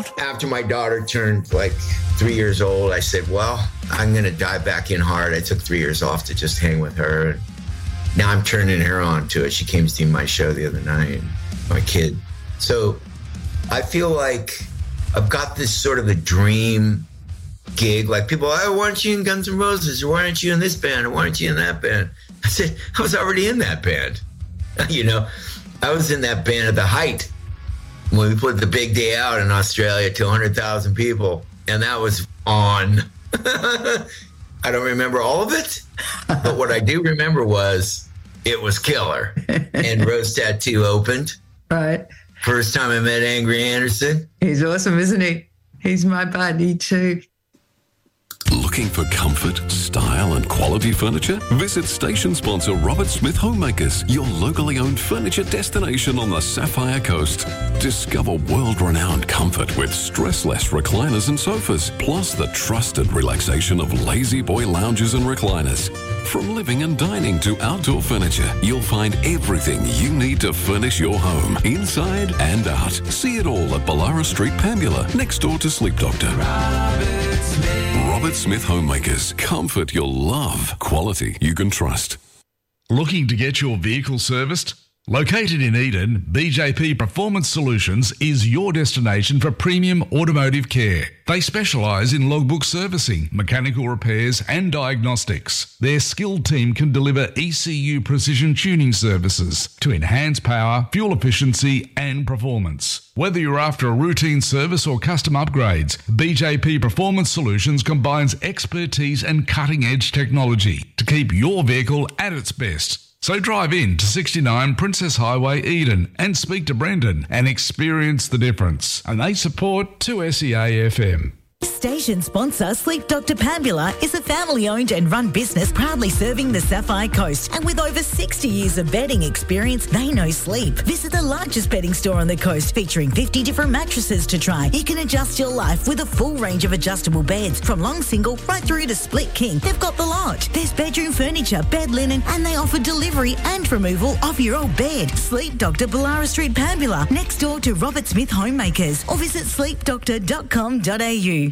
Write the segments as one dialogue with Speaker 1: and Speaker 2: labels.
Speaker 1: After my daughter turned like 3 years old, I said, well, I'm going to dive back in hard. I took 3 years off to just hang with her. Now I'm turning her on to it. She came to see my show the other night, my kid. So I feel like I've got this sort of a dream gig. Like people, why aren't you in Guns N' Roses? Or why aren't you in this band? Or why aren't you in that band? I said, I was already in that band. You know, I was in that band at the height when we put the big day out in Australia to 100,000 people. And that was on. I don't remember all of it, but what I do remember was it was killer. And Rose Tattoo opened.
Speaker 2: Right.
Speaker 1: First time I met Angry Anderson.
Speaker 2: He's awesome, isn't he? He's my buddy too.
Speaker 3: Looking for comfort, style and quality furniture? Visit station sponsor Robert Smith Homemakers, your locally owned furniture destination on the Sapphire Coast. Discover world-renowned comfort with stressless recliners and sofas, plus the trusted relaxation of Lazy Boy lounges and recliners. From living and dining to outdoor furniture, you'll find everything you need to furnish your home, inside and out. See it all at Ballara Street, Pambula, next door to Sleep Doctor. Robert Smith Homemakers. Comfort you'll love. Quality you can trust.
Speaker 4: Looking to get your vehicle serviced? Located in Eden, BJP Performance Solutions is your destination for premium automotive care. They specialise in logbook servicing, mechanical repairs and diagnostics. Their skilled team can deliver ECU precision tuning services to enhance power, fuel efficiency and performance. Whether you're after a routine service or custom upgrades, BJP Performance Solutions combines expertise and cutting-edge technology to keep your vehicle at its best. So drive in to 69 Princess Highway, Eden, and speak to Brendan and experience the difference. And they support 2SEA FM.
Speaker 5: Station sponsor Sleep Doctor Pambula is a family-owned and run business proudly serving the Sapphire Coast. And with over 60 years of bedding experience, they know sleep. Visit the largest bedding store on the coast featuring 50 different mattresses to try. You can adjust your life with a full range of adjustable beds from long single right through to split king. They've got the lot. There's bedroom furniture, bed linen, and they offer delivery and removal of your old bed. Sleep Doctor, Ballara Street, Pambula, next door to Robert Smith Homemakers, or visit sleepdoctor.com.au.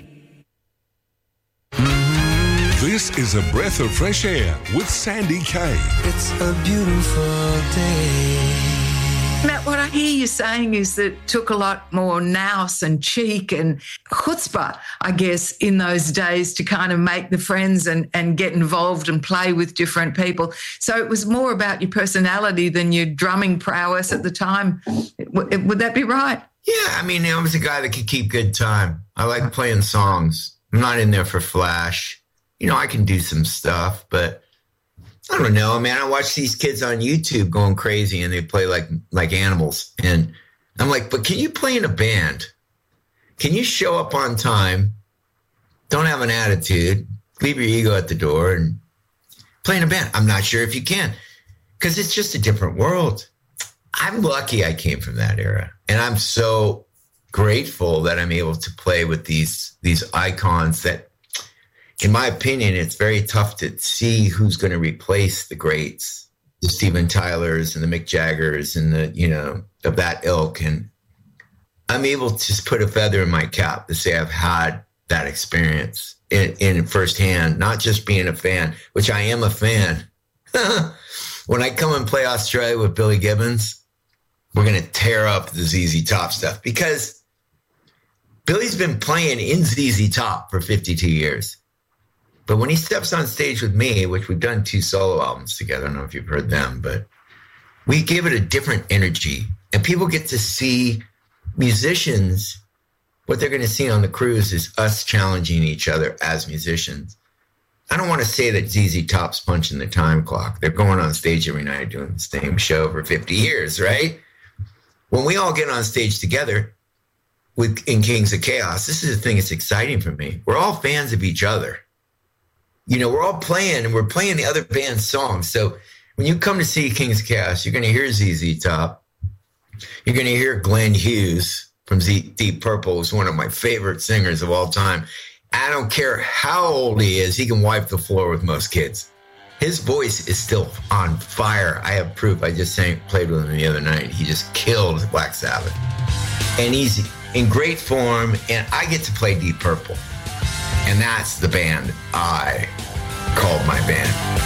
Speaker 6: This is a breath of fresh air with Sandy Kay.
Speaker 7: It's a beautiful day.
Speaker 2: Matt, what I hear you saying is that it took a lot more nous and cheek and chutzpah, I guess, in those days to kind of make the friends and get involved and play with different people. So it was more about your personality than your drumming prowess at the time. Would that be right?
Speaker 1: Yeah, I mean, I was a guy that could keep good time. I like playing songs. I'm not in there for flash. You know, I can do some stuff, but I don't know, man. I watch these kids on YouTube going crazy and they play like animals. And I'm like, but can you play in a band? Can you show up on time? Don't have an attitude. Leave your ego at the door and play in a band. I'm not sure if you can because it's just a different world. I'm lucky I came from that era. And I'm so grateful that I'm able to play with these icons that, in my opinion, it's very tough to see who's going to replace the greats, the Steven Tylers and the Mick Jaggers and the, you know, of that ilk. And I'm able to just put a feather in my cap to say I've had that experience in firsthand, not just being a fan, which I am a fan. When I come and play Australia with Billy Gibbons, we're going to tear up the ZZ Top stuff because Billy's been playing in ZZ Top for 52 years. But when he steps on stage with me, which we've done 2 solo albums together, I don't know if you've heard them, but we give it a different energy. And people get to see musicians. What they're going to see on the cruise is us challenging each other as musicians. I don't want to say that ZZ Top's punching the time clock. They're going on stage every night doing the same show for 50 years, right? When we all get on stage together in Kings of Chaos, this is the thing that's exciting for me. We're all fans of each other. You know, we're all playing and we're playing the other band's songs. So when you come to see Kings of Chaos, you're going to hear ZZ Top. You're going to hear Glenn Hughes from Deep Purple, who's one of my favorite singers of all time. I don't care how old he is. He can wipe the floor with most kids. His voice is still on fire. I have proof. I just played with him the other night. He just killed Black Sabbath. And he's in great form, and I get to play Deep Purple. And that's the band I called my band.